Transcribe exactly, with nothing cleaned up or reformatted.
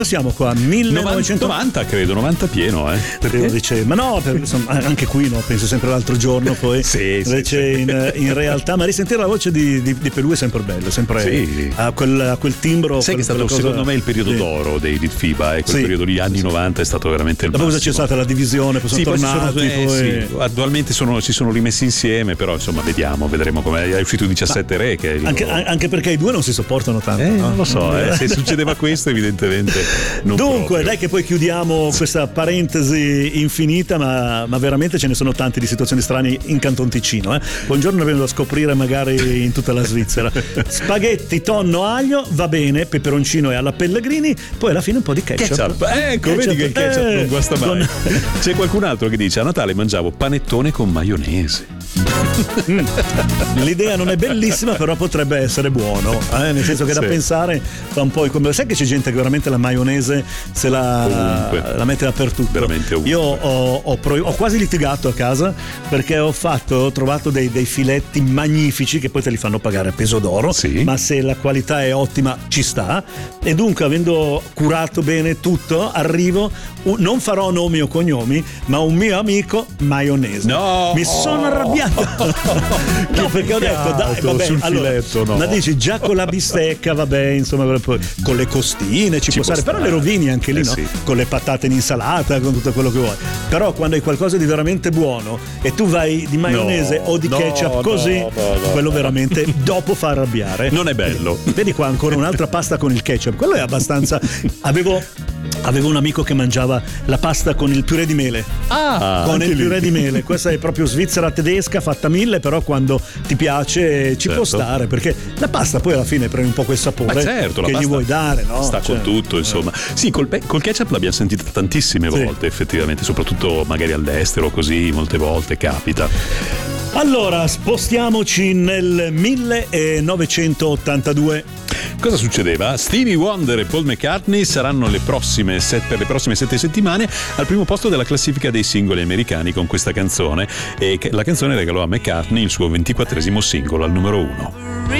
Siamo qua, millenovecentonovanta credo, novanta pieno, eh. Perché? Dice, ma no, per, insomma, anche qui no, penso sempre l'altro giorno poi. sì, invece sì, in, in realtà, ma risentire la voce di, di, di Pelù è sempre bello, sempre sì. a, quel, a quel timbro. Sai che è stato cosa... secondo me il periodo sì. d'oro dei Litfiba, eh, quel sì. periodo degli anni sì. novanta è stato veramente il dopo massimo. cosa c'è stata la divisione, poi sono sì, tornati poi si sono, poi... eh, sì. Attualmente sono, si sono rimessi insieme, però insomma vediamo, vedremo come è uscito diciassette Re che è anche, anche perché i due non si sopportano tanto, eh, no? non lo so, eh, se succedeva questo evidentemente non dunque proprio. Dai che poi chiudiamo questa parentesi infinita, ma, ma veramente ce ne sono tante di situazioni strane in Canton Ticino, eh. Buongiorno, abbiamo da scoprire magari in tutta la Svizzera. Spaghetti, tonno, aglio, va bene, peperoncino e alla Pellegrini, poi alla fine un po' di ketchup, ketchup. Ecco, ketchup. vedi che il ketchup eh, non guasta mai. con... C'è qualcun altro che dice: a Natale mangiavo panettone con maionese. L'idea non è bellissima, però potrebbe essere buono, eh? Nel senso che da sì. pensare fa un po' come, sai che c'è gente che veramente la maionese se la, la mette dappertutto. Veramente ovunque. Io ho, ho, pro, ho quasi litigato a casa perché ho fatto ho trovato dei, dei filetti magnifici che poi te li fanno pagare a peso d'oro, sì. ma se la qualità è ottima ci sta, e dunque avendo curato bene tutto arrivo, non farò nomi o cognomi, ma un mio amico maionese. No, mi sono arrabbiato. No, perché ho detto dai, vabbè, sul allora, filetto, no. Ma dici già con la bistecca, vabbè, insomma, con le costine ci, ci può stare, però le rovini anche lì, eh, no? Sì. Con le patate in insalata, con tutto quello che vuoi. Però quando hai qualcosa di veramente buono e tu vai di maionese no, o di no, ketchup così, no, no, no, quello no. veramente dopo fa arrabbiare. Non è bello. Vedi qua ancora un'altra pasta con il ketchup. Quello è abbastanza. Avevo Avevo un amico che mangiava la pasta con il purè di mele. Ah, con il lì. purè di mele. Questa è proprio svizzera tedesca fatta mille, però quando ti piace ci certo. può stare, perché la pasta poi alla fine prendi un po' quel sapore, ma certo, che la gli vuoi dare, no? Sta cioè, con tutto, insomma. Sì, col, pe- col ketchup l'abbiamo sentita tantissime sì. volte, effettivamente, soprattutto magari all'estero, così molte volte capita. Allora, spostiamoci nel millenovecentottantadue. Cosa succedeva? Stevie Wonder e Paul McCartney saranno le prossime set, per le prossime sette settimane al primo posto della classifica dei singoli americani con questa canzone, e la canzone regalò a McCartney il suo ventiquattresimo singolo al numero uno.